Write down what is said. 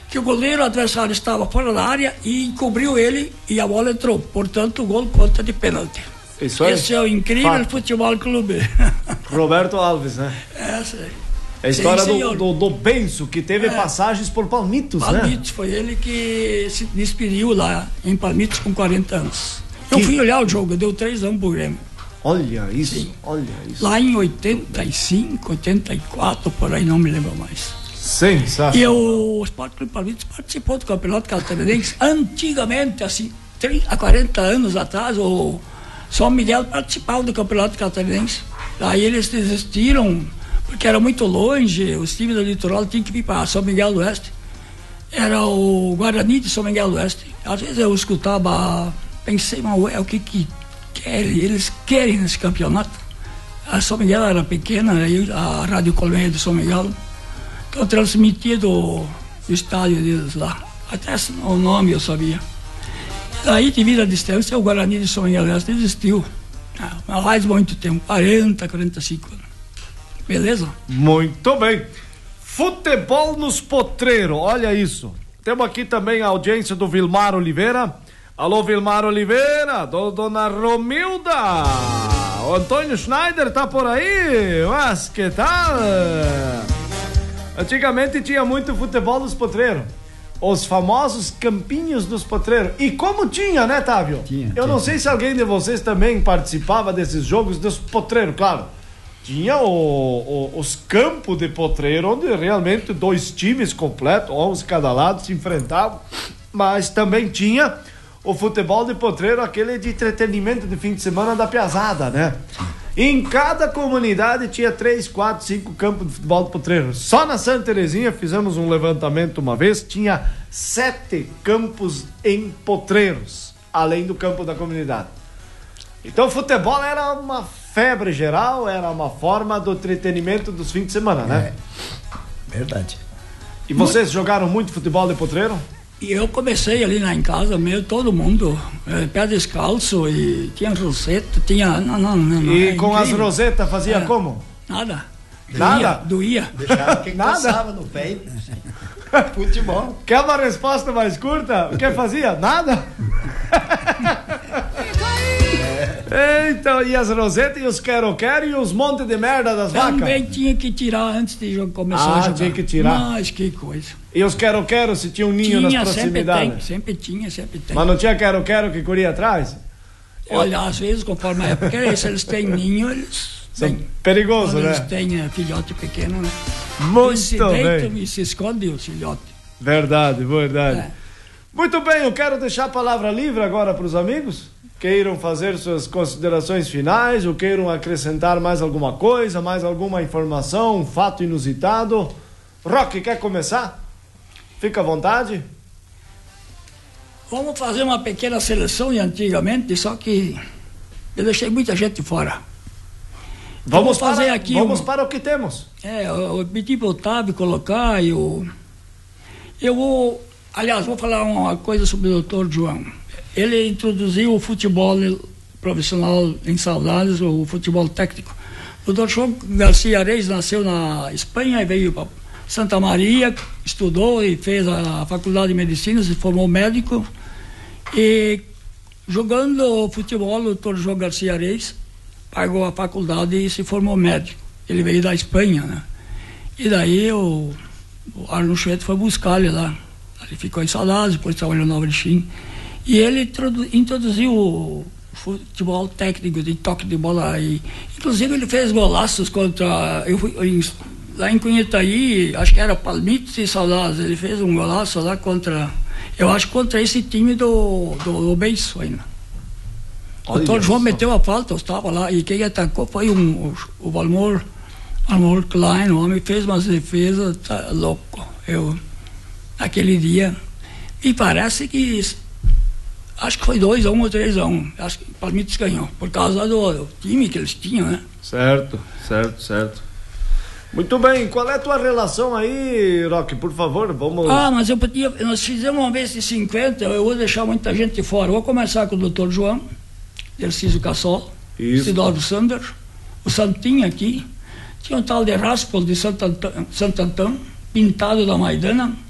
que o goleiro adversário estava fora da área e encobriu ele e a bola entrou. Portanto, o gol conta de pênalti. Esse é o incrível futebol clube. Roberto Alves, né? Essa aí. A história do Benço, que teve passagens por Palmitos, né? Palmitos, foi ele que se despediu lá em Palmitos com 40 anos. Eu fui olhar o jogo, deu 3-1 pro Grêmio. Olha isso, olha isso. Lá em 85, 84, por aí, não me lembro mais. Sensacional. E o Sport Clube Palmitos participou do Campeonato Catarinense antigamente, assim, 30 a 40 anos atrás, o São Miguel participava do Campeonato Catarinense. Aí eles desistiram, porque era muito longe, os times do litoral tinham que vir para São Miguel do Oeste. Era o Guarani de São Miguel do Oeste. Às vezes eu escutava, pensei, mas é o que querem, eles querem nesse campeonato. A São Miguel era pequena, aí a Rádio Colmeia de São Miguel, então transmitia do estádio deles lá. Até o nome eu sabia. Daí, devido à distância, o Guarani de São Miguel do Oeste existiu. Não faz muito tempo, 40, 45 anos. Beleza? Muito bem. Futebol nos potreiros, olha isso. Temos aqui também a audiência do Vilmar Oliveira. Alô, Vilmar Oliveira, dona Romilda. O Antônio Schneider tá por aí? Mas que tal? Antigamente tinha muito futebol nos potreiros. Os famosos campinhos dos potreiros. E como tinha, né, Távio? Eu não sei se alguém de vocês também participava desses jogos dos potreiros, claro. Tinha os campos de potreiro, onde realmente 2 times completos, 11 cada lado, se enfrentavam. Mas também tinha o futebol de potreiro, aquele de entretenimento de fim de semana da piazada, né? Em cada comunidade tinha 3, 4, 5 campos de futebol de potreiro. Só na Santa Terezinha fizemos um levantamento uma vez, tinha 7 campos em potreiros, além do campo da comunidade. Então futebol era uma febre geral, era uma forma do entretenimento dos fins de semana, né? Verdade. E vocês jogaram muito futebol de potreiro? E eu comecei ali em casa mesmo, todo mundo, pé descalço, e tinha roseta, tinha... Não, e com as rosetas fazia como? Nada. Nada? Doía. Deixava quem passava no pé. Futebol. Quer uma resposta mais curta? O que fazia? Nada? Então, e as rosetas, e os quero-quero, e os montes de merda das vacas? Também tinha que tirar antes de começar a jogar. Tinha que tirar. Mas que coisa. E os quero-quero, se tinha um ninho nas proximidades? Sempre tem. Mas não tinha quero-quero que corria atrás? Olha, às vezes, conforme a época, se eles têm ninho, eles... Perigoso, né? Eles têm filhote pequeno, né? Muito eles se deitam e se escondem o filhote. Verdade. Muito bem, eu quero deixar a palavra livre agora para os amigos. Queiram fazer suas considerações finais ou queiram acrescentar mais alguma coisa, mais alguma informação, um fato inusitado. Roque, quer começar? Fica à vontade. Vamos fazer uma pequena seleção de antigamente, só que eu deixei muita gente fora. Vamos para o que temos. Eu pedi para o Otávio colocar e eu vou... Aliás, vou falar uma coisa sobre o Dr. João. Ele introduziu o futebol profissional em Saudades, o futebol técnico. O Dr. João Garcia Reis nasceu na Espanha e veio para Santa Maria, estudou e fez a faculdade de medicina, se formou médico. E jogando futebol, o Dr. João Garcia Reis pagou a faculdade e se formou médico. Ele veio da Espanha, né? E daí o Arno Schwett foi buscar ele lá. Ele ficou em Saudades, depois trabalhou no Alvrechim. E ele introduziu o futebol técnico de toque de bola. E, inclusive ele fez golaços contra... lá em Cunhetaí, acho que era Palmitos e Saudades. Ele fez um golaço lá contra... Eu acho contra esse time do Benço ainda. O Dr. João meteu a falta, eu estava lá. E quem atacou foi o Valmor Klein. O homem fez umas defesas, tá louco. Naquele dia, me parece que... Acho que foi 2-1 ou 3-1. Acho que o Palmitos ganhou, por causa do time que eles tinham, né? Certo. Muito bem, qual é a tua relação aí, Roque? Por favor, vamos... Mas nós fizemos uma vez de 50, eu vou deixar muita gente fora. Vou começar com o Dr. João, Dercísio Cassol, Isidoro Sander, o Santinho aqui, tinha um tal de Raspol de Santo Antão, pintado da Maidana,